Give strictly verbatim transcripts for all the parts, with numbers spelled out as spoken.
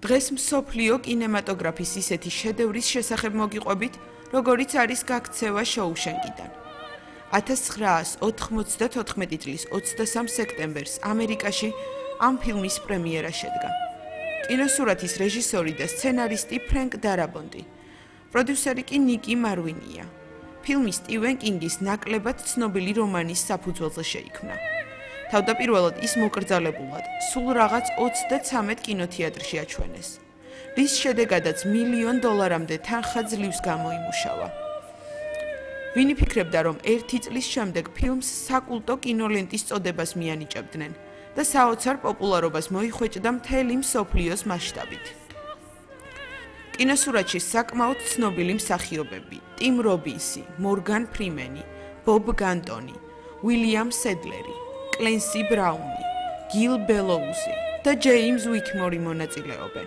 დღეს მსოფლიო კინემატოგრაფის ისეთი შედევრის შესახებ მოგიყვებით, როგორიც არის გაქცევა შოუშენკიდან. ათას ცხრაას ოთხმოცდათოთხმეტი წლის ოცდასამ სექტემბერს ამერიკაში ამ ფილმის პრემიერა შედგა. კინოსურათის რეჟისორი და სცენარისტი ფრენკ დარაბონტი, პროდიუსერი კი ნიკი მარვინია. ფილმი სტივენ კინგის ნაკლებად ცნობილი რომანის საფუძველზე შეიქმნა. თავდაპირველად ის მოკრძალებულად სულ რაღაც ოცდაცამეტ კინოთეატრში აჩვენეს, რის შედეგადაც მილიონ დოლარამდე თანხა ძლივს გამოიმუშავა. ვინ იფიქრებდა, რომ ერთი წლის შემდეგ ფილმს საკულტო კინოლენტის წოდებას მიანიჭებდნენ და საოცარ პოპულარობას მოიხვეჭდა მთელი მსოფლიოს მასშტაბით. კინოსურათში საკმაოდ ცნობილი მსახიობები: ტიმ რობინსი, მორგან ფრიმენი, ბობ განტონი, უილიამ სედლერი, კლენსი ბრაუნი, გილ ბელოუზი და ჯეიმზ უითმორი მონაწილეობენ.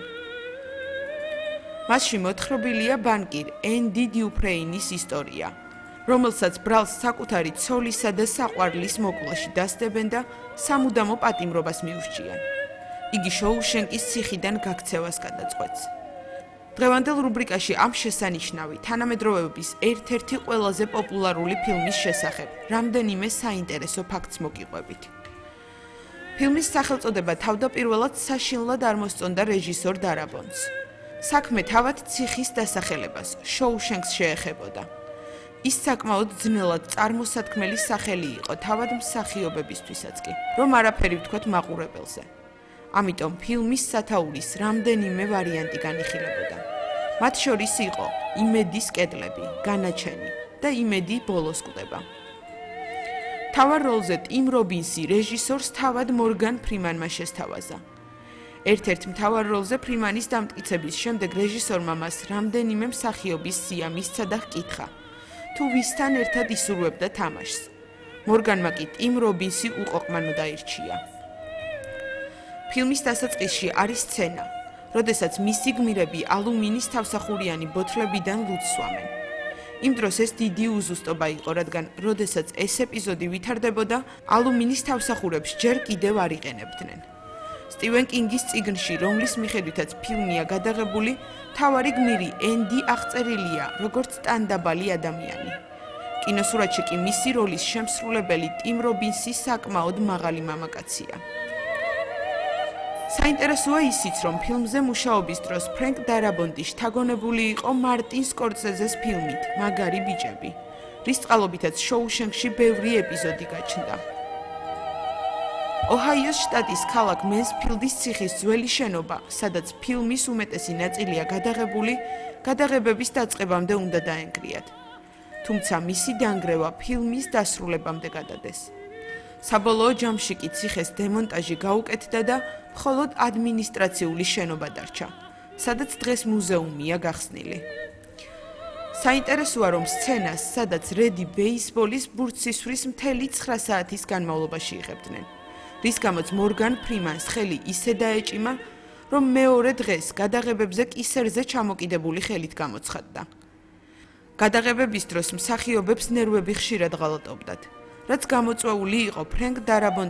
მასში მოთხრობილია ბანკირ ენდი დიუფრეინის ისტორია, რომელსაც ბრალს საკუთარი ცოლისა და საყვარლის მოკვლაში დასდებენ და სამუდამო პატიმრობას მიურჩიან. იგი შოუშენკის ციხიდან გაქცევას გადაწყვეტს. დღევანდელ რუბრიკაში ამ შესანიშნავი თანამედროვეობის ერთ-ერთი ყველაზე პოპულარული ფილმის შესახებ რამდენიმე საინტერესო ფაქტს მოგიყვებით. ფილმის სახელწოდება თავდაპირველად საშინლად არ მოსწონდა რეჟისორ დარაბონტს. საქმე თავად ციხის დასახელებას, შოუშენკს შეეხებოდა. ის საკმაოდ ძნელად წარმოსათქმელი სახელი იყო თავად მსახიობებისთვისაც კი, რომ არაფერი ვთქვათ მაყურებელზე. ამიტომ ფილმის სათაურის რამდენიმე ვარიანტი განიხილებოდა. მათ შორის იყო იმედის კედლები, განაჩენი და იმედი ბოლოს კვდება. თავარ როლზე ტიმ რობინსი რეჟისორს თავად მორგან ფრიმანმა შესთავაზა. ერთ-ერთ მთავარ როლზე ფრიმანის დამტკიცების შემდეგ რეჟისორმა მას რამდენიმე მსახიობის სია მისცა და ჰკითხა, თუ ვისთან ერთად ისურვებდა თამაშს. მორგანმა კი ტიმ რობინსი უყოყმანო დაირჩია. ფილმის დასაწყისში არის სცენა, როდესაც მისი გმირები ალუმინის თავსახურიანი ბოთლებიდან ლუდს სვამენ. იმ დროს ეს დიდი უზუსტობა იყო, რადგან როდესაც ეს ეპიზოდი ვითარდებოდა, ალუმინის თავსახურებს ჯერ კიდევ არ იყენებდნენ. სტივენ კინგის წიგნში, რომლის მიხედვითაც ფილმია გადაღებული, მთავარი გმირი ენდი აღწერილია როგორც ტანდაბალი ადამიანი. კინოსურათში კი მისი როლის შემსრულებელი ტიმ რობინსი საკმაოდ მაღალი მამაკაცია. საინტერესოა ისიც, რომ ფილმზე მუშაობის დროს ფრენკ დარაბონტი შთაგონებული იყო მარტინ სკორსეზეს ფილმით „მაგარი ბიჭები“, რის წყალობითაც შოუშენკში ბევრი ეპიზოდი გაჩნდა. ოჰაიოს შტატის ქალაქ მენსფილდის ციხის ძველი შენობა, სადაც ფილმის უმეტესი ნაწილია გადაღებული, გადაღებების დაწყებამდე უნდა დაენგრიათ. თუმცა მისი დანგრევა ფილმის დასრულებამდე გადადეს. საბოლოო ჯამში კი ციხეს დემონტაჟი გაუკეთდა და მხოლოდ ადმინისტრაციული შენობა დარჩა, სადაც დღეს მუზეუმია გახსნილი. საინტერესოა, რომ სცენას, სადაც რედი ბეისბოლის ბურთს ისვრის მთელი ცხრა საათის განმავლობაში იღებდნენ, რის გამოც მორგან ფრიმანს ხელი ისე დაეჭიმა, რომ მეორე დღეს გადაღებებზე კისერზე ჩამოკიდებული ხელით გამოცხადდა. გადაღებების დროს მსახიობებს ნერვები ხშირად ღალატობდათ, რაც გამოწვეული იყო ფრენკ დარაბონტის